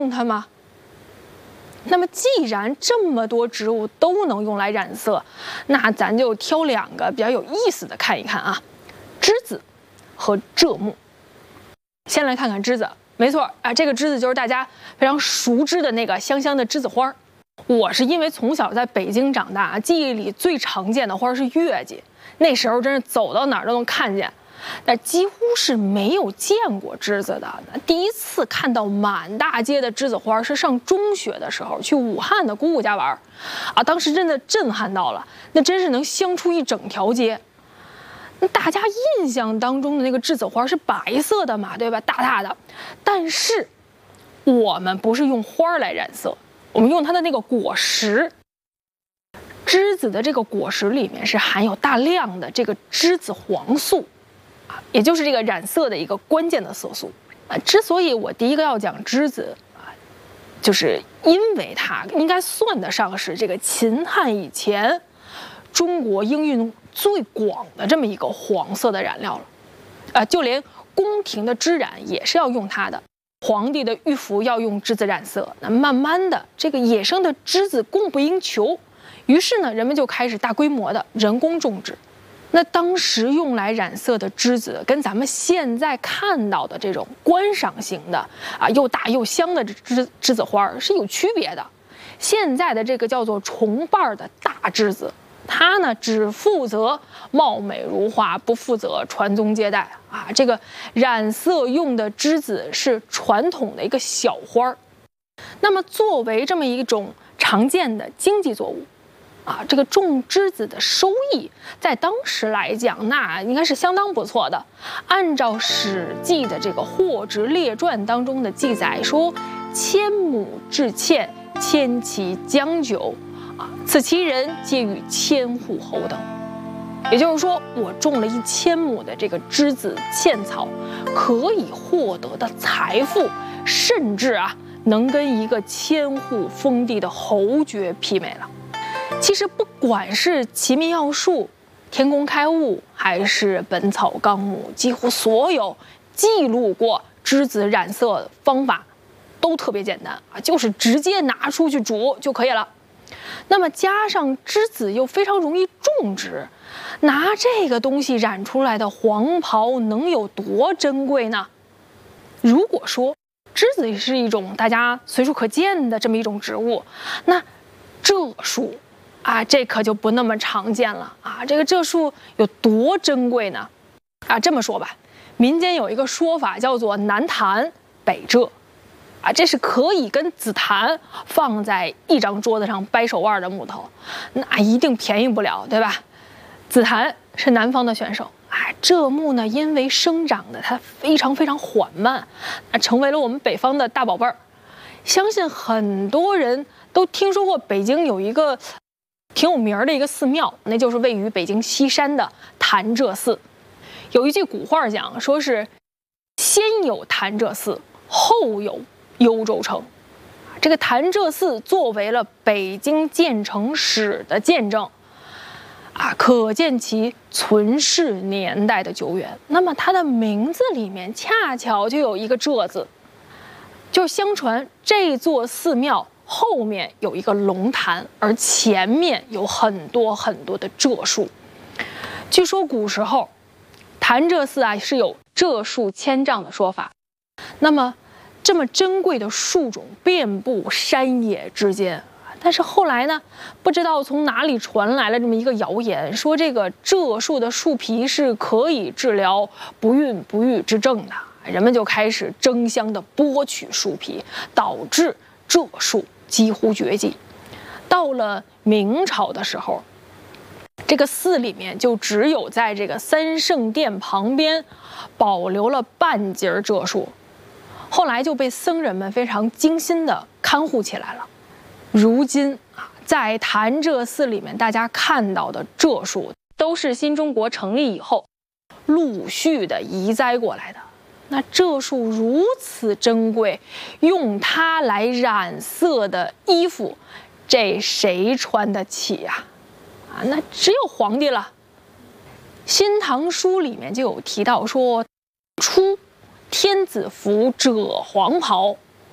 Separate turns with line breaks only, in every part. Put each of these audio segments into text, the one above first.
用它吗？那么既然这么多植物都能用来染色，那咱就挑2个比较有意思的看一看啊，栀子和柘木。先来看看栀子，没错啊，这个栀子就是大家非常熟知的那个香香的栀子花。我是因为从小在北京长大，记忆里最常见的花是月季，那时候真是走到哪儿都能看见。但几乎是没有见过栀子的。第一次看到满大街的栀子花是上中学的时候，去武汉的姑姑家玩，啊，当时真的震撼到了，那真是能香出一整条街。那大家印象当中的那个栀子花是白色的嘛，对吧？大大的。但是我们不是用花来染色，我们用它的那个果实。栀子的这个果实里面是含有大量的这个栀子黄素。也就是这个染色的一个关键的色素之所以我第一个要讲栀子就是因为它应该算得上是这个秦汉以前中国应用最广的这么一个黄色的染料了就连宫廷的织染也是要用它的，皇帝的御服要用栀子染色。那慢慢的，这个野生的栀子供不应求，于是呢，人们就开始大规模的人工种植。那当时用来染色的栀子，跟咱们现在看到的这种观赏型的又大又香的栀子花是有区别的。现在的这个叫做重瓣的大栀子，它呢只负责貌美如花，不负责传宗接代这个染色用的栀子是传统的一个小花。那么作为这么一种常见的经济作物这个种栀子的收益在当时来讲那应该是相当不错的。按照《史记》的这个《货殖列传》当中的记载说，1000亩制堑，千其将久此其人皆与千户侯等。也就是说，我种了1000亩的这个栀子茜草，可以获得的财富，甚至能跟一个千户封地的侯爵媲美了。其实不管是《齐民要术》《天工开物》还是《本草纲目》，几乎所有记录过栀子染色方法都特别简单就是直接拿出去煮就可以了。那么加上栀子又非常容易种植，拿这个东西染出来的黄袍能有多珍贵呢？如果说栀子是一种大家随处可见的这么一种植物，那柘树这可就不那么常见了这个柘树有多珍贵呢？这么说吧，民间有一个说法叫做南檀北柘这是可以跟紫檀放在一张桌子上掰手腕的木头，那一定便宜不了，对吧？紫檀是南方的选手柘木呢，因为生长的它非常非常缓慢成为了我们北方的大宝贝儿。相信很多人都听说过北京有一个挺有名的一个寺庙，那就是位于北京西山的潭柘寺。有一句古话讲，说是先有潭柘寺，后有幽州城。这个潭柘寺作为了北京建城史的见证可见其存世年代的久远。那么它的名字里面恰巧就有一个柘字，就是相传这座寺庙后面有一个龙潭，而前面有很多很多的柘树。据说古时候潭柘寺是有柘树千丈的说法。那么这么珍贵的树种遍布山野之间，但是后来呢，不知道从哪里传来了这么一个谣言，说这个柘树的树皮是可以治疗不孕不育之症的，人们就开始争相的剥取树皮，导致柘树几乎绝迹。到了明朝的时候，这个寺里面就只有在这个三圣殿旁边保留了半截柘树，后来就被僧人们非常精心的看护起来了。如今在潭柘寺里面大家看到的柘树都是新中国成立以后陆续的移栽过来的。那柘树如此珍贵，用它来染色的衣服，这谁穿得起呀？那只有皇帝了。《新唐书》里面就有提到说，初天子服赭黄袍，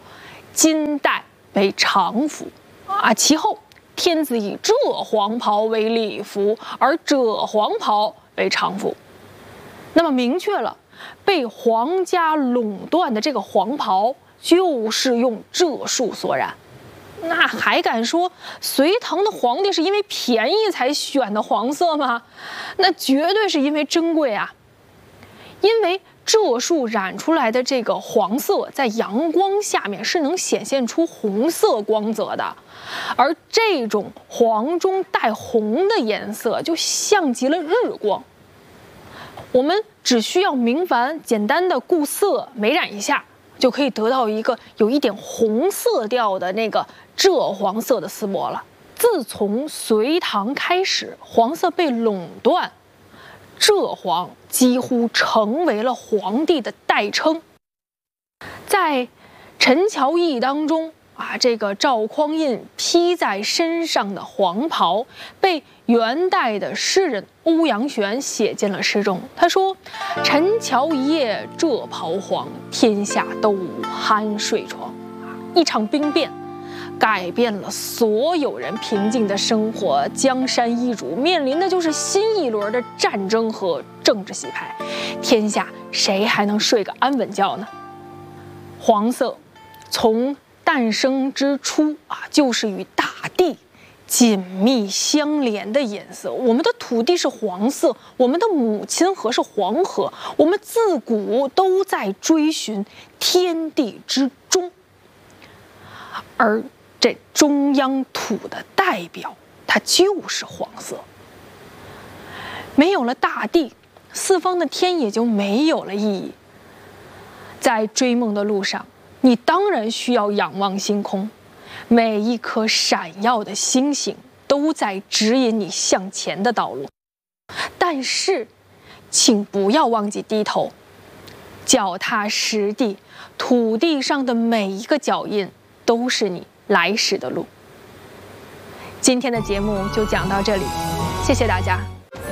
金带为常服啊。其后，天子以赭黄袍为礼服，而赭黄袍为常服。那么明确了，被皇家垄断的这个黄袍就是用赭树所染。那还敢说隋唐的皇帝是因为便宜才选的黄色吗？那绝对是因为珍贵啊！因为赭树染出来的这个黄色，在阳光下面是能显现出红色光泽的，而这种黄中带红的颜色就像极了日光。我们只需要明矾简单的固色美染一下，就可以得到一个有一点红色调的那个赭黄色的丝帛了。自从隋唐开始，黄色被垄断，赭黄几乎成为了皇帝的代称。在陈桥驿当中啊，这个赵匡胤披在身上的黄袍，被元代的诗人欧阳玄写进了诗中。他说：“陈桥一夜赭袍黄，天下都无酣睡床。”一场兵变，改变了所有人平静的生活，江山易主，面临的就是新一轮的战争和政治洗牌。天下谁还能睡个安稳觉呢？黄色，从诞生之初啊，就是与大地紧密相连的颜色。我们的土地是黄色，我们的母亲河是黄河，我们自古都在追寻天地之中。而这中央土的代表，它就是黄色。没有了大地，四方的天也就没有了意义。在追梦的路上，你当然需要仰望星空，每一颗闪耀的星星都在指引你向前的道路。但是，请不要忘记低头，脚踏实地，土地上的每一个脚印都是你来时的路。今天的节目就讲到这里，谢谢大家。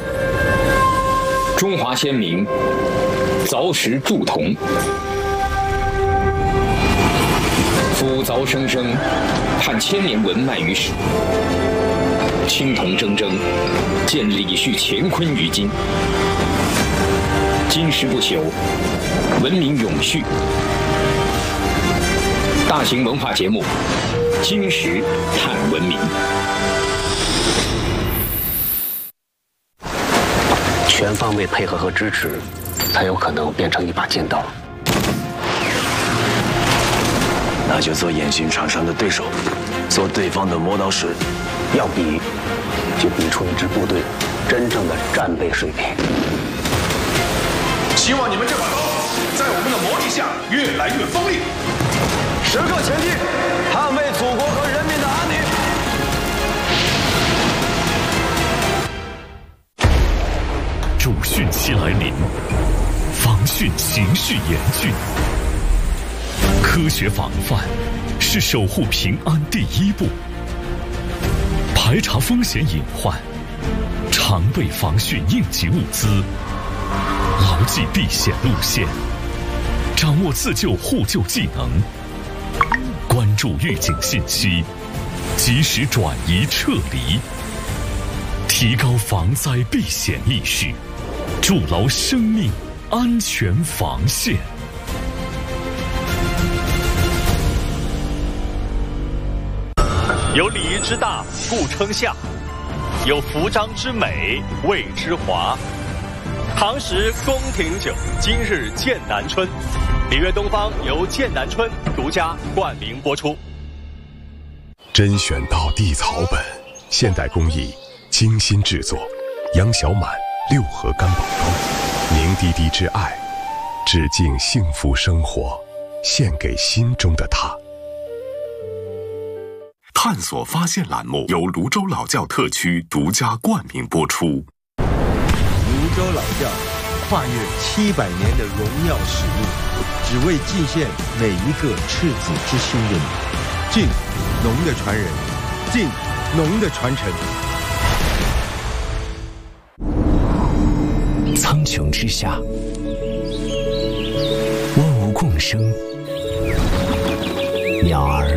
中华先民凿石铸铜，夫凿生生，盼千年文脉于史。青铜铮铮，见李旭乾坤于今。金石不朽，文明永续。大型文化节目《金石探文明》，
全方位配合和支持，才有可能变成一把剑刀。
那就做演训场上的对手，做对方的磨刀石。
要比，就比出一支部队真正的战备水平。
希望你们这把刀在我们的磨砺下越来越锋利。时刻前进，捍卫祖国和人民的安宁。
主汛期来临，防汛形势严峻。科学防范是守护平安第一步。排查风险隐患，常备防汛应急物资，牢记避险路线，掌握自救互救技能，关注预警信息，及时转移撤离，提高防灾避险意识，筑牢生命安全防线。
有礼仪之大，故称夏；有服装之美，谓之华。唐时宫廷酒，今日剑南春。礼乐东方由剑南春独家冠名播出。
甄选到地草本，现代工艺，精心制作。杨小满6合干宝膏，凝滴滴之爱，致敬幸福生活，献给心中的他。
探索发现栏目由泸州老窖特区独家冠名播出。
泸州老窖跨越700年的荣耀使命，只为尽献每一个赤子之心的你。敬农的传人，敬农的传承。
苍穹之下，万物共生，渺
鸟儿